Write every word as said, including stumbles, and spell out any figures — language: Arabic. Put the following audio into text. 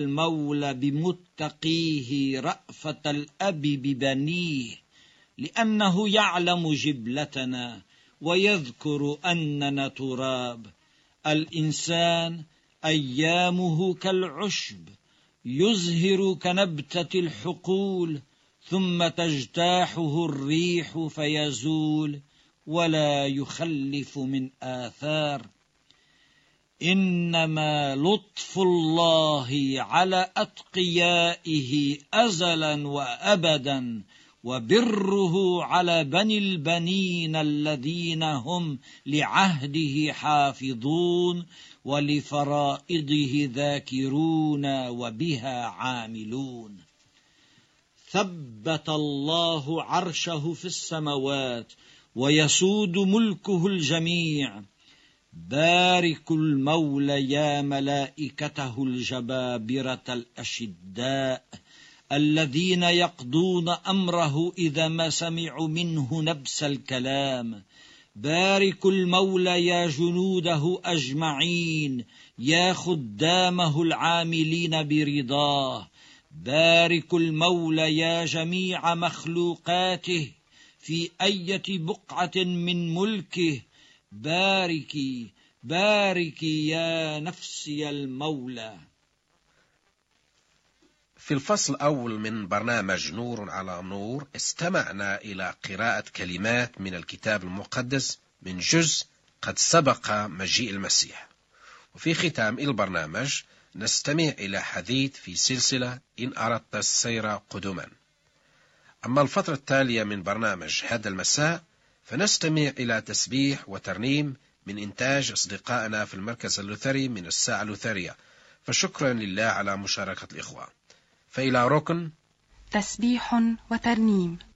المولى بمتقيه رأفة الأب ببنيه، لأنه يعلم جبلتنا ويذكر أننا تراب. الإنسان أيامه كالعشب، يزهر كنبتة الحقول، ثم تجتاحه الريح فيزول ولا يخلف من آثار. إنما لطف الله على أتقيائه أزلا وأبدا، وبره على بني البنين الذين هم لعهده حافظون ولفرائضه ذاكرون وبها عاملون. ثبت الله عرشه في السماوات ويسود ملكه الجميع. بارك المولى يا ملائكته الجبابرة الأشداء الذين يقضون أمره إذا ما سمعوا منه نبس الكلام. بارك المولى يا جنوده أجمعين، يا خدامه العاملين برضاه. بارك المولى يا جميع مخلوقاته في أية بقعة من ملكه. باركي باركي يا نفسي المولى. في الفصل الأول من برنامج نور على نور استمعنا إلى قراءة كلمات من الكتاب المقدس من جزء قد سبق مجيء المسيح. وفي ختام البرنامج نستمع إلى حديث في سلسلة إن أردت السير قدما. أما الفترة التالية من برنامج هذا المساء فنستمع إلى تسبيح وترنيم من إنتاج أصدقائنا في المركز اللوثري من الساعة اللوثرية. فشكرا لله على مشاركة الإخوة. فإلى ركن تسبيح وترنيم.